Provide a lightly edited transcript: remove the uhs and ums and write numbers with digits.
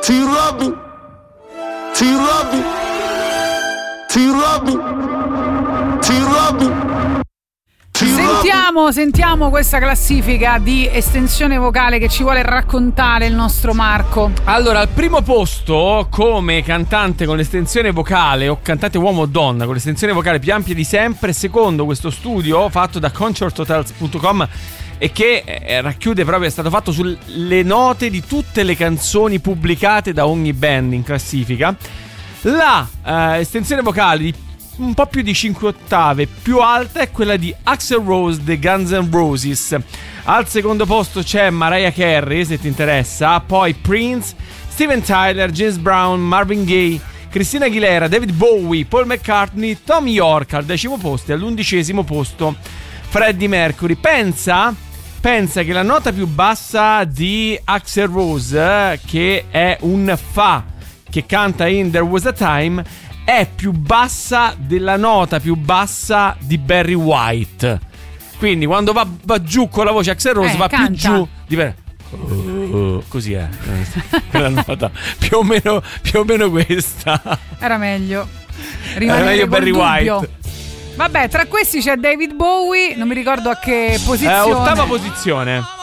Sentiamo questa classifica di estensione vocale che ci vuole raccontare il nostro Marco. Allora, al primo posto come cantante con l'estensione vocale, o cantante uomo o donna con l'estensione vocale più ampia di sempre, secondo questo studio fatto da concerthotels.com e che racchiude proprio, è stato fatto sulle note di tutte le canzoni pubblicate da ogni band in classifica, la estensione vocale di un po' più di 5 ottave più alta è quella di Axl Rose dei Guns N' Roses. Al secondo posto c'è Mariah Carey, se ti interessa, poi Prince, Steven Tyler, James Brown, Marvin Gaye, Christina Aguilera, David Bowie, Paul McCartney, Tom York al 10° posto e all'11° posto Freddie Mercury. Pensa che la nota più bassa di Axl Rose, che è un fa che canta in There Was a Time, è più bassa della nota più bassa di Barry White. Quindi quando va giù con la voce Axl Rose va canta più giù di così è quella nota più o meno questa. Era meglio Barry White. Vabbè, tra questi c'è David Bowie, non mi ricordo a che posizione. Ottava posizione.